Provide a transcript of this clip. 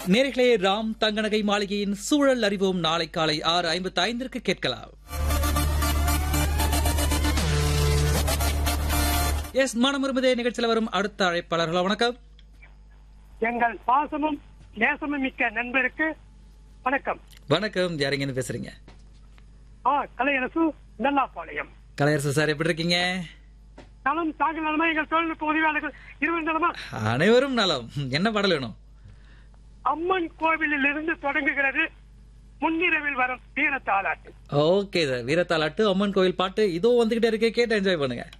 நேர்களே, ராம் தங்கநகை மாளிகையின் சூழல் அறிவோம் நாளை காலை 6:55 கேட்கலாம். எஸ் மனமிரும்பதே நிகழ்ச்சியில் வரும் அடுத்த அழைப்பாளர்கள். வணக்கம். எங்கள் பாசமும் நேசமும் மிக்க நண்பருக்கு வணக்கம். வணக்கம். யாருங்க பேசுறீங்க? கலையரசு நல்லாப்பாளையம். கலையரசு சார், எப்படி இருக்கீங்க? நலம். தாங்கள் நலமா? எங்கள் தொழில்நுட்ப உதவியாளர்கள் இருவர் நலமா? அனைவரும் நலம். என்ன பாடல் வேணும்? அம்மன் கோவிலில் இருந்து தொடங்குகிறது முன்னிரவில் வரும் வீரத்தாலாட்டு. ஓகே சார், வீரத்தாலாட்டு அம்மன் கோவில் பாட்டு இதோ வந்துகிட்டே இருக்கு, கேட்டு என்ஜாய் பண்ணுங்க.